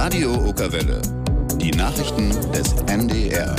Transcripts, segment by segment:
Radio Okerwelle. Die Nachrichten des NDR.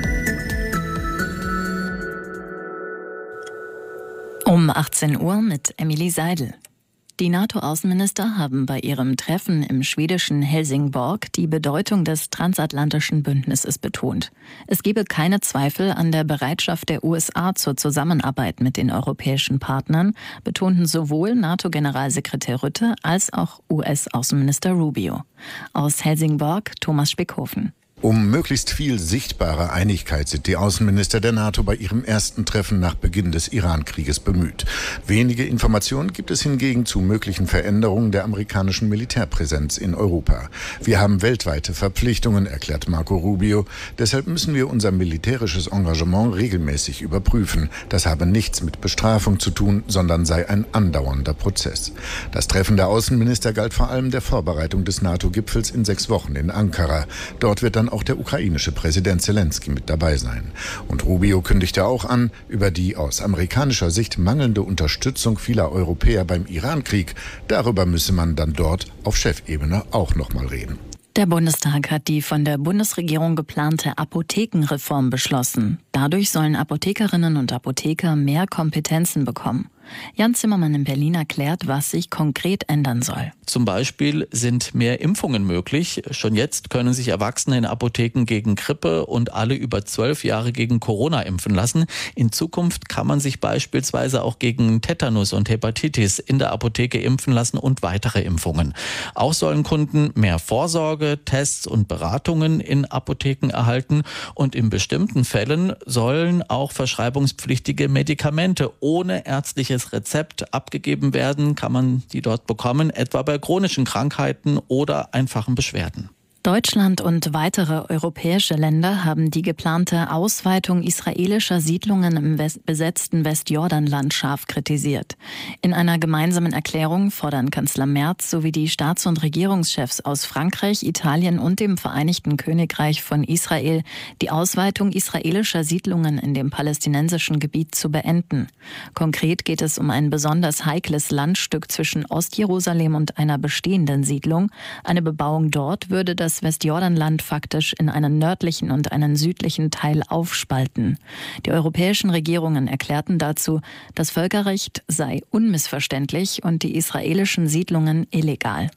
Um 18 Uhr mit Emily Seidel. Die NATO-Außenminister haben bei ihrem Treffen im schwedischen Helsingborg die Bedeutung des transatlantischen Bündnisses betont. Es gebe keine Zweifel an der Bereitschaft der USA zur Zusammenarbeit mit den europäischen Partnern, betonten sowohl NATO-Generalsekretär Rutte als auch US-Außenminister Rubio. Aus Helsingborg Thomas Spickhofen. Um möglichst viel sichtbare Einigkeit sind die Außenminister der NATO bei ihrem ersten Treffen nach Beginn des Iran-Krieges bemüht. Wenige Informationen gibt es hingegen zu möglichen Veränderungen der amerikanischen Militärpräsenz in Europa. Wir haben weltweite Verpflichtungen, erklärt Marco Rubio. Deshalb müssen wir unser militärisches Engagement regelmäßig überprüfen. Das habe nichts mit Bestrafung zu tun, sondern sei ein andauernder Prozess. Das Treffen der Außenminister galt vor allem der Vorbereitung des NATO-Gipfels in 6 Wochen in Ankara. Dort wird dann auch der ukrainische Präsident Zelensky mit dabei sein. Und Rubio kündigte auch an, über die aus amerikanischer Sicht mangelnde Unterstützung vieler Europäer beim Iran-Krieg, darüber müsse man dann dort auf Chefebene auch noch mal reden. Der Bundestag hat die von der Bundesregierung geplante Apothekenreform beschlossen. Dadurch sollen Apothekerinnen und Apotheker mehr Kompetenzen bekommen. Jan Zimmermann in Berlin erklärt, was sich konkret ändern soll. Zum Beispiel sind mehr Impfungen möglich. Schon jetzt können sich Erwachsene in Apotheken gegen Grippe und alle über 12 Jahre gegen Corona impfen lassen. In Zukunft kann man sich beispielsweise auch gegen Tetanus und Hepatitis in der Apotheke impfen lassen und weitere Impfungen. Auch sollen Kunden mehr Vorsorge, Tests und Beratungen in Apotheken erhalten. Und in bestimmten Fällen sollen auch verschreibungspflichtige Medikamente ohne ärztliches Rezept abgegeben werden, kann man die dort bekommen, etwa bei chronischen Krankheiten oder einfachen Beschwerden. Deutschland und weitere europäische Länder haben die geplante Ausweitung israelischer Siedlungen im besetzten Westjordanland scharf kritisiert. In einer gemeinsamen Erklärung fordern Kanzler Merz sowie die Staats- und Regierungschefs aus Frankreich, Italien und dem Vereinigten Königreich von Israel, die Ausweitung israelischer Siedlungen in dem palästinensischen Gebiet zu beenden. Konkret geht es um ein besonders heikles Landstück zwischen Ostjerusalem und einer bestehenden Siedlung. Eine Bebauung dort würde das Westjordanland faktisch in einen nördlichen und einen südlichen Teil aufspalten. Die europäischen Regierungen erklärten dazu, das Völkerrecht sei unmissverständlich und die israelischen Siedlungen illegal.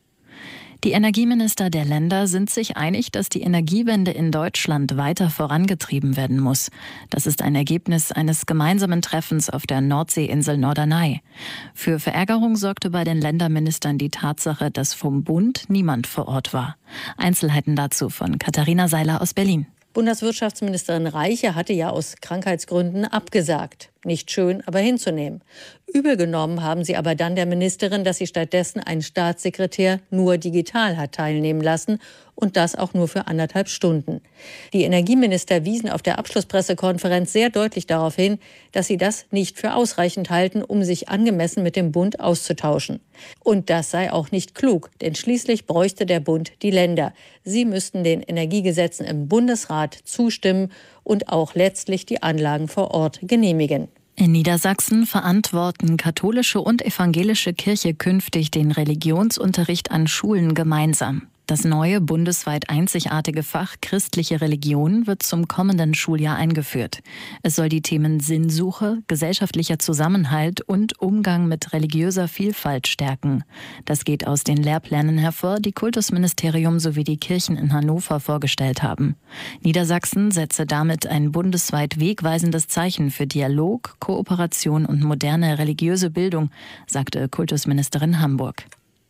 Die Energieminister der Länder sind sich einig, dass die Energiewende in Deutschland weiter vorangetrieben werden muss. Das ist ein Ergebnis eines gemeinsamen Treffens auf der Nordseeinsel Norderney. Für Verärgerung sorgte bei den Länderministern die Tatsache, dass vom Bund niemand vor Ort war. Einzelheiten dazu von Katharina Seiler aus Berlin. Bundeswirtschaftsministerin Reiche hatte ja aus Krankheitsgründen abgesagt. Nicht schön, aber hinzunehmen. Übel genommen haben sie aber dann der Ministerin, dass sie stattdessen einen Staatssekretär nur digital hat teilnehmen lassen und das auch nur für 1,5 Stunden. Die Energieminister wiesen auf der Abschlusspressekonferenz sehr deutlich darauf hin, dass sie das nicht für ausreichend halten, um sich angemessen mit dem Bund auszutauschen. Und das sei auch nicht klug, denn schließlich bräuchte der Bund die Länder. Sie müssten den Energiegesetzen im Bundesrat zustimmen und auch letztlich die Anlagen vor Ort genehmigen. In Niedersachsen verantworten katholische und evangelische Kirche künftig den Religionsunterricht an Schulen gemeinsam. Das neue bundesweit einzigartige Fach Christliche Religion wird zum kommenden Schuljahr eingeführt. Es soll die Themen Sinnsuche, gesellschaftlicher Zusammenhalt und Umgang mit religiöser Vielfalt stärken. Das geht aus den Lehrplänen hervor, die Kultusministerium sowie die Kirchen in Hannover vorgestellt haben. Niedersachsen setze damit ein bundesweit wegweisendes Zeichen für Dialog, Kooperation und moderne religiöse Bildung, sagte Kultusministerin Hamburg.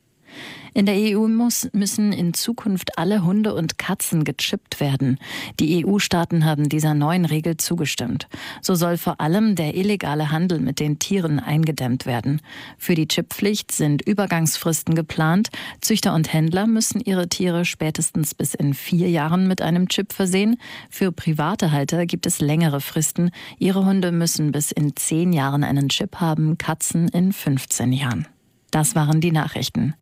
In der EU müssen in Zukunft alle Hunde und Katzen gechippt werden. Die EU-Staaten haben dieser neuen Regel zugestimmt. So soll vor allem der illegale Handel mit den Tieren eingedämmt werden. Für die Chipppflicht sind Übergangsfristen geplant. Züchter und Händler müssen ihre Tiere spätestens bis in 4 Jahren mit einem Chip versehen. Für private Halter gibt es längere Fristen. Ihre Hunde müssen bis in 10 Jahren einen Chip haben, Katzen in 15 Jahren. Das waren die Nachrichten.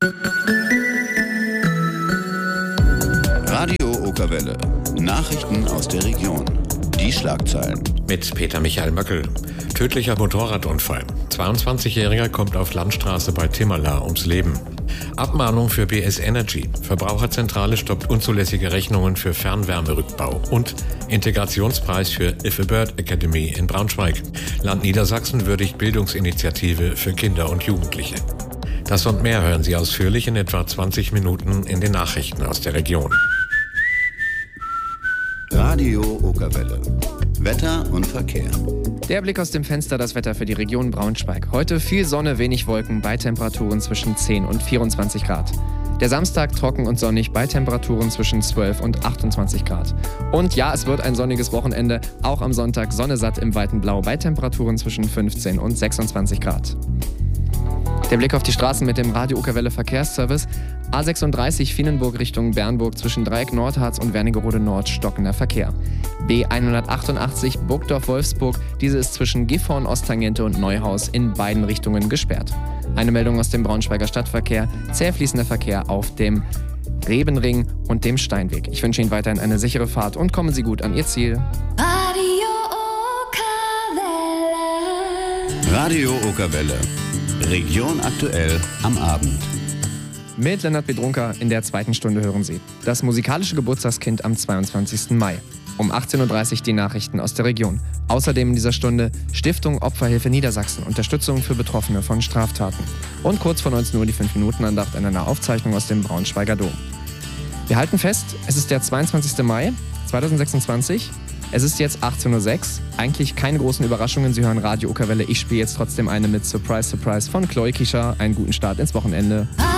Radio Okerwelle. Nachrichten aus der Region. Die Schlagzeilen. Mit Peter Michael Möckel. Tödlicher Motorradunfall. 22-Jähriger kommt auf Landstraße bei Timmerla ums Leben. Abmahnung für BS Energy. Verbraucherzentrale stoppt unzulässige Rechnungen für Fernwärmerückbau. Und Integrationspreis für If a Bird Academy in Braunschweig. Land Niedersachsen würdigt Bildungsinitiative für Kinder und Jugendliche. Das und mehr hören Sie ausführlich in etwa 20 Minuten in den Nachrichten aus der Region. Radio Okerwelle. Wetter und Verkehr. Der Blick aus dem Fenster, das Wetter für die Region Braunschweig. Heute viel Sonne, wenig Wolken bei Temperaturen zwischen 10 und 24 Grad. Der Samstag trocken und sonnig bei Temperaturen zwischen 12 und 28 Grad. Und ja, es wird ein sonniges Wochenende. Auch am Sonntag Sonne satt im weiten Blau bei Temperaturen zwischen 15 und 26 Grad. Der Blick auf die Straßen mit dem Radio Okerwelle Verkehrsservice. A36 Vienenburg Richtung Bernburg zwischen Dreieck Nordharz und Wernigerode Nord stockender Verkehr. B188 Burgdorf-Wolfsburg, diese ist zwischen Gifhorn Osttangente und Neuhaus in beiden Richtungen gesperrt. Eine Meldung aus dem Braunschweiger Stadtverkehr, zäh fließender Verkehr auf dem Rebenring und dem Steinweg. Ich wünsche Ihnen weiterhin eine sichere Fahrt und kommen Sie gut an Ihr Ziel. Radio Okerwelle. Region aktuell am Abend. Mit Lennart Bedrunker in der zweiten Stunde hören Sie das musikalische Geburtstagskind am 22. Mai. Um 18.30 Uhr die Nachrichten aus der Region. Außerdem in dieser Stunde Stiftung Opferhilfe Niedersachsen, Unterstützung für Betroffene von Straftaten. Und kurz vor 19 Uhr die 5-Minuten-Andacht in einer Aufzeichnung aus dem Braunschweiger Dom. Wir halten fest, es ist der 22. Mai 2026. Es ist jetzt 18.06 Uhr. Eigentlich keine großen Überraschungen. Sie hören Radio Okerwelle. Ich spiele jetzt trotzdem eine mit Surprise, Surprise von Chloe Kischer. Einen guten Start ins Wochenende.